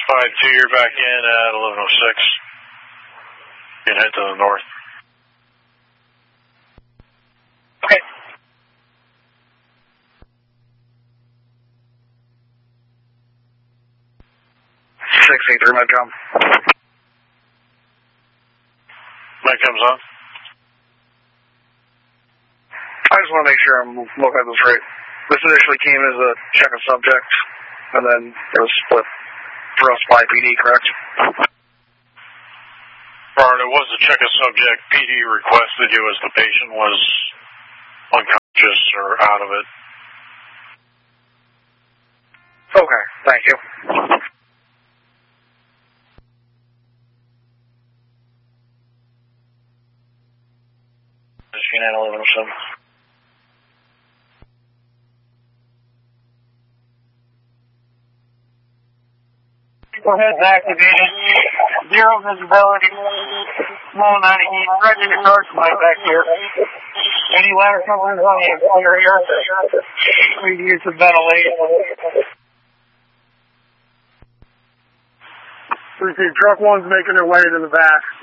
5-2, you're back in at 1106. You can head to the north. Okay. 683, Medcom. Medcom's on. I just want to make sure I'm looking at this right. This initially came as a check of subject, and then it was split for us by PD, correct? Bart, it was a check of subject. PD requested you as the patient was unconscious or out of it. Okay, thank you. Machine at 1107. Forehead's activated. Zero visibility. Small amount of heat. Stretching the torch light back here. Any ladder coverings on the exterior. We use the ventilation. We see truck one's making their way to the back.